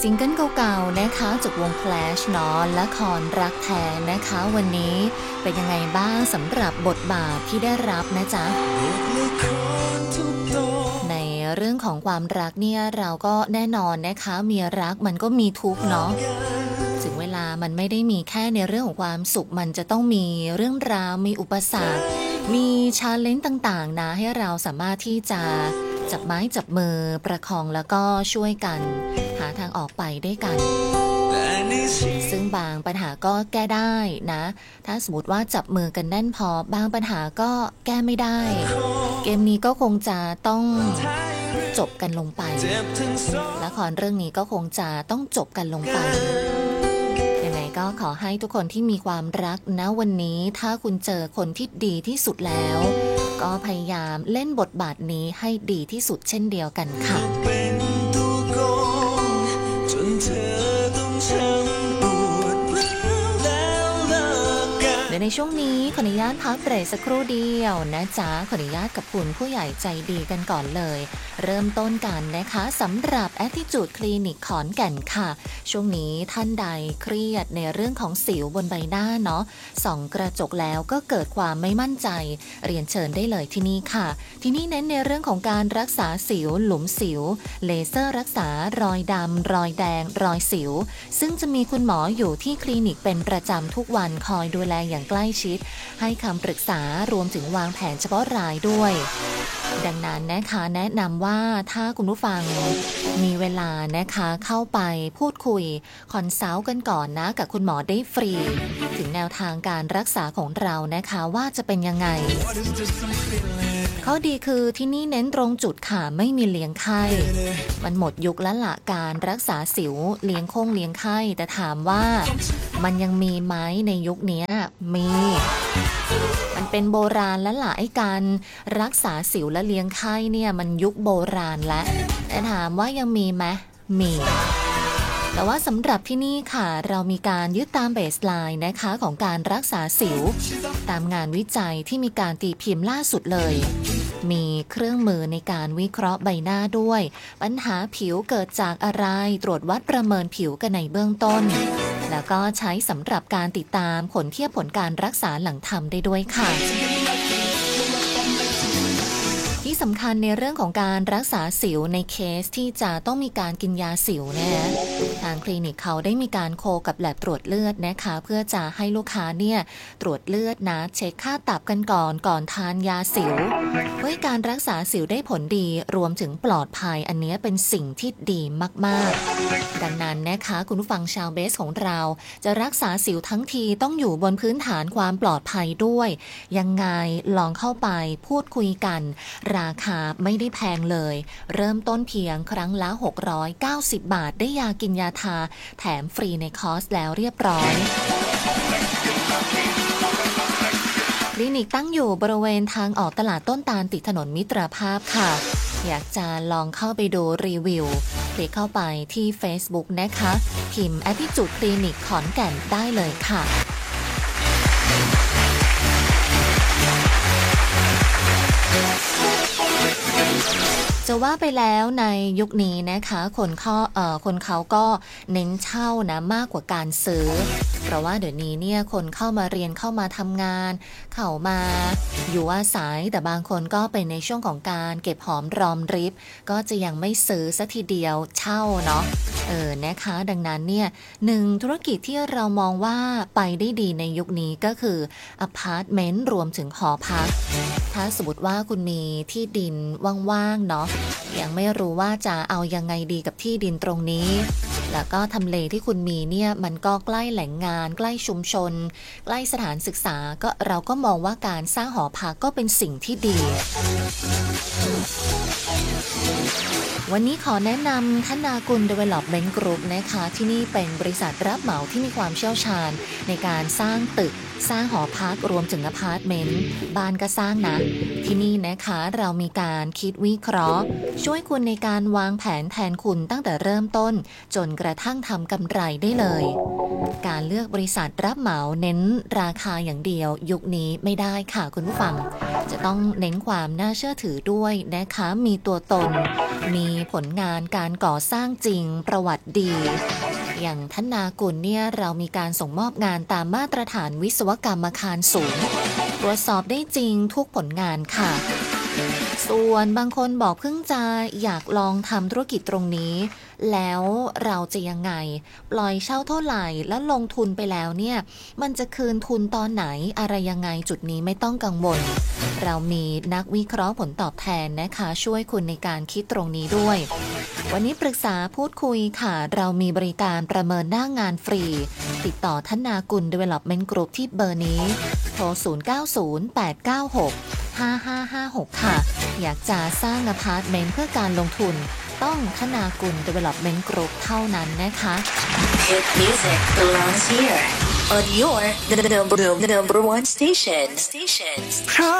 ซิงเกิลเก่าๆนะคะจากวง Clash เนาะละครรักแท้นะคะวันนี้เป็นยังไงบ้างสำหรับบทบาทที่ได้รับนะจ๊ะในเรื่องของความรักเนี่ยเราก็แน่นอนนะคะมีรักมันก็มีทุกข์เนาะถึงเวลามันไม่ได้มีแค่ในเรื่องของความสุขมันจะต้องมีเรื่องราวมีอุปสรรคมีชาเลนจ์ต่างๆนะให้เราสามารถที่จะจับไม้จับมือประคองแล้วก็ช่วยกันหาทางออกไปด้วยกันซึ่งบางปัญหาก็แก้ได้นะถ้าสมมติว่าจับมือกันแน่นพอบางปัญหาก็แก้ไม่ได้เกมนี้ก็คงจะต้องจบกันลงไปละครเรื่องนี้ก็คงจะต้องจบกันลงไปยังไงก็ขอให้ทุกคนที่มีความรักนะวันนี้ถ้าคุณเจอคนที่ดีที่สุดแล้วก็พยายามเล่นบทบาทนี้ให้ดีที่สุดเช่นเดียวกันค่ะในช่วงนี้ขออนุญาตพักเบรกสักครู่เดียวนะจ๊ะขออนุญาตกับคุณผู้ใหญ่ใจดีกันก่อนเลยเริ่มต้นกันนะคะสำหรับ Attitude Clinic ขอนแก่นค่ะช่วงนี้ท่านใดเครียดในเรื่องของสิวบนใบหน้าเนาะส่องกระจกแล้วก็เกิดความไม่มั่นใจเรียนเชิญได้เลยที่นี่ค่ะที่นี่เน้นในเรื่องของการรักษาสิวหลุมสิวเลเซอร์รักษารอยดำรอยแดงรอยสิวซึ่งจะมีคุณหมออยู่ที่คลินิกเป็นประจำทุกวันคอยดูแลอย่างใกล้ชิดให้คำปรึกษารวมถึงวางแผนเฉพาะรายด้วยดังนั้นนะคะแนะนำว่าถ้าคุณผู้ฟังมีเวลานะคะเข้าไปพูดคุยคอนซัลท์กันก่อนนะกับคุณหมอได้ฟรีถึงแนวทางการรักษาของเรานะคะว่าจะเป็นยังไงข้อดีคือที่นี่เน้นตรงจุดค่ะไม่มีเลี้ยงไข้มันหมดยุคแล้วละการรักษาสิวเลี้ยงไข้แต่ถามว่ามันยังมีไหมในยุคนี้มีมันเป็นโบราณแล้วล่ะไอ้การรักษาสิวและเลี้ยงไข้เนี่ยมันยุคโบราณแล้วแต่ถามว่ายังมีไหมมีแต่ว่าสำหรับที่นี่ค่ะเรามีการยึดตามเบสไลน์นะคะของการรักษาสิวตามงานวิจัยที่มีการตีพิมพ์ล่าสุดเลยมีเครื่องมือในการวิเคราะห์ใบหน้าด้วยปัญหาผิวเกิดจากอะไรตรวจวัดประเมินผิวกันในเบื้องต้นแล้วก็ใช้สำหรับการติดตามผลเทียบผลการรักษาหลังทำได้ด้วยค่ะที่สำคัญในเรื่องของการรักษาสิวในเคสที่จะต้องมีการกินยาสิวนะทางคลินิกเขาได้มีการโคกับแลบตรวจเลือดนะคะเพื่อจะให้ลูกค้าเนี่ยตรวจเลือดนะเช็คค่าตับกันก่อนทานยาสิวเพื่อการรักษาสิวได้ผลดีรวมถึงปลอดภัยอันนี้เป็นสิ่งที่ดีมากๆดังนั้นนะคะคุณผู้ฟังชาวเบสของเราจะรักษาสิวทั้งทีต้องอยู่บนพื้นฐานความปลอดภัยด้วยยังไงลองเข้าไปพูดคุยกันราคาไม่ได้แพงเลยเริ่มต้นเพียงครั้งละ690 บาทได้ยากินยาทาแถมฟรีในคอร์สแล้วเรียบร้อยคลินิกตั้งอยู่บริเวณทางออกตลาดต้นตาลติดถนนมิตรภาพค่ะอยากจะลองเข้าไปดูรีวิวคลิกเข้าไปที่ Facebook นะคะพิมพ์ Attitude Clinic ขอนแก่นได้เลยค่ะจะว่าไปแล้วในยุคนี้นะคะคนเขาก็เน้นเช่านะมากกว่าการซื้อเพราะว่าเดี๋ยวนี้เนี่ยคนเข้ามาเรียนเข้ามาทำงานเข้ามาอยู่อาศัยแต่บางคนก็เป็นในช่วงของการเก็บหอมรอมริบก็จะยังไม่ซื้อสักทีเดียวเช่าเนาะนะคะดังนั้นเนี่ยหนึ่งธุรกิจที่เรามองว่าไปได้ดีในยุคนี้ก็คืออพาร์ตเมนต์รวมถึงหอพักถ้าสมมติว่าคุณมีที่ดินว่างๆเนาะยังไม่รู้ว่าจะเอายังไงดีกับที่ดินตรงนี้แล้วก็ทำเลที่คุณมีเนี่ยมันก็ใกล้แหล่งงานใกล้ชุมชนใกล้สถานศึกษาก็เราก็มองว่าการสร้างหอพักก็เป็นสิ่งที่ดีวันนี้ขอแนะนำธนากุล Development Group นะคะที่นี่เป็นบริษัทรับเหมาที่มีความเชี่ยวชาญในการสร้างตึกสร้างหอพักรวมถึงอพาร์ตเมนต์บ้านก็สร้างนะที่นี่นะคะเรามีการคิดวิเคราะห์ช่วยคุณในการวางแผนแทนคุณตั้งแต่เริ่มต้นจนกระทั่งทำกำไรได้เลยการเลือกบริษัทรับเหมาเน้นราคาอย่างเดียวยุคนี้ไม่ได้ค่ะคุณผู้ฟังจะต้องเน้นความน่าเชื่อถือด้วยนะคะมีตัวตนมีผลงานการก่อสร้างจริงประวัติดีอย่างธนากุลเนี่ยเรามีการส่งมอบงานตามมาตรฐานวิศวกรรมอาคารสูงตรวจสอบได้จริงทุกผลงานค่ะส่วนบางคนบอกเพิ่งจะอยากลองทำธุรกิจตรงนี้แล้วเราจะยังไงปล่อยเช่าเท่าไหร่แล้วลงทุนไปแล้วเนี่ยมันจะคืนทุนตอนไหนอะไรยังไงจุดนี้ไม่ต้องกังวลเรามีนักวิเคราะห์ผลตอบแทนนะคะช่วยคุณในการคิดตรงนี้ด้วยวันนี้ปรึกษาพูดคุยค่ะเรามีบริการประเมินหน้างานฟรีติดต่อธนากุล Development Group ที่เบอร์นี้โทร0908965556ค่ะอยากจะสร้างอพาร์ตเมนต์เพื่อการลงทุนต้องธนากุล Development Group เท่านั้นนะคะ Hit music belongs here on your number one station.